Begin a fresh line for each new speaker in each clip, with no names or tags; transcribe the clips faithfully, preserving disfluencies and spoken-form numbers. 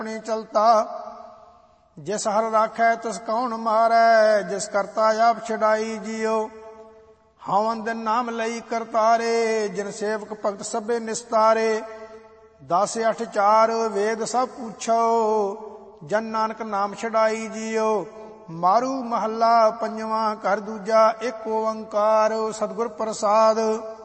अपनी चलता। जिस हर राखै तिस कौन मारै, जिस करता आप छड़ाई जियो। हवन दिन नाम लई करतारे, जिन सेवक भगत सभे निस्तारे। दस अठ चार वेद सब पूछो, जन नानक नाम छड़ाई जियो। मारू महला पंजवा घर दूजा, एक ओंकार सतगुर प्रसाद।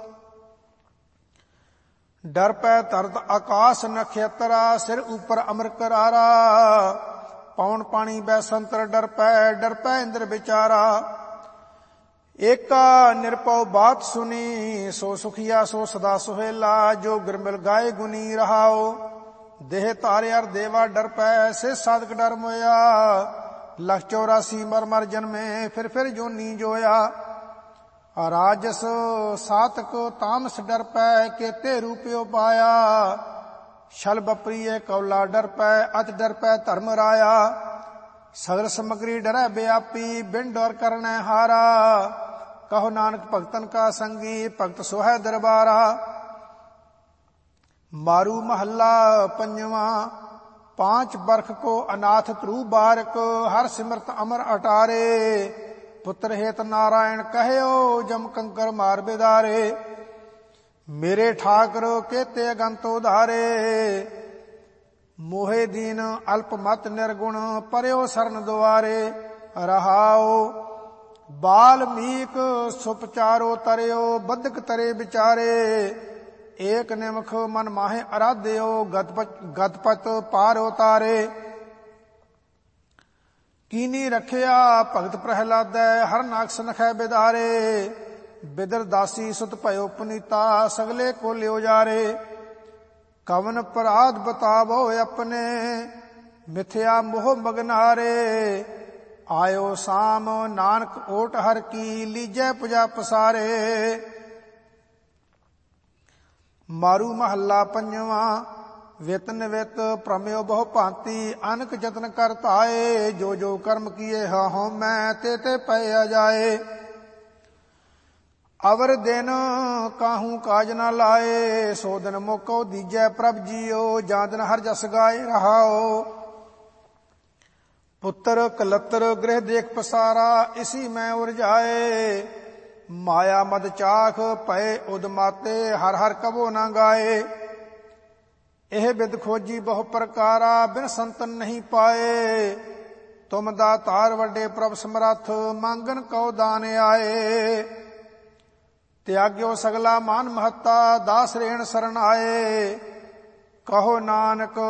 डर पै तरत आकाश नक्षत्रा, सिर ऊपर अमर करारा। पौन पानी बैसंतर डर पै, डर पै इंद्र बिचारा। एका निरपौ बात सुनी, सो सुखिया सो सदा सुहेला। जो गिरमिल गाय गुनी रहाओ, देह तारे अर देवा डर पै। से साधक डर मोया, लख चौरासी मर मर जन्मे, फिर फिर जोनी जोया। राजस सातक तामस डर पै, केते रूपयो पाया। छल बप्रिय कौला डर पै, अत डर पै धर्म राया। सगर समग्री डरै व्यापी, बिन डर करनै हारा। कहो नानक भगतन का संगी, भगत सोहै दरबारा। मारू महला पंजवा, पांच बरख को अनाथ ध्रुव बारक। हर सिमरत अमर अटारे, पुत्र हेत नारायण कहयो, जम कंकर मार बिदारे। मेरे ठाकर केते अगंत उधारे, मोहे दीन अल्प मत निर्गुण। परयो सरन द्वारे रहाओ, बाल्मीक सुपचारो तरयो। बदक तरे विचारे, एक निमख मन माहे आराध्यो। गतपत पार उतारे, कीनी रखिया भगत प्रहलादै। हर नाग सनखै बिदारे, बिदर दासी सुत भयो पुनीता। सगले को लियो जारे, कवन पराध बतावो अपने। मिथ्या मोह मगनारे, आयो साम नानक ओट हर की। लीजै पुजा पसारे। मारू महला पंजवा, वित निवित प्रमयो बहु भांति। अनक जतन कर ताए, जो जो कर्म किए हो मैं, ते ते पै जाए। अवर दिन काहू काज न लाए, सो दिन मोको दीजै प्रभ जियो। जा दिन हर जस गाए रहाओ, पुत्र कलत्र गृह देख पसारा। इसी में उरझाए, माया मद चाख पए उदमाते। हर हर कबो न गाए, ਇਹ ਬਿਦ ਖੋਜੀ ਬਹੁ ਪ੍ਰਕਾਰਾ। ਬਿਨ ਸੰਤਨ ਨਹੀਂ ਪਾਏ, ਤੁਮ ਦਾਤਾਰ ਵੱਡੇ ਪ੍ਰਭ ਸਮਰੱਥ। ਮੰਗਨ ਕਉ ਦਾਨ ਆਏ, ਤਿਆਗਿਓ ਸਗਲਾ ਮਾਨ ਮਹੱਤਾ। ਦਾਸ ਰੇਣ ਸਰਨ ਆਏ, ਕਹੋ ਨਾਨਕ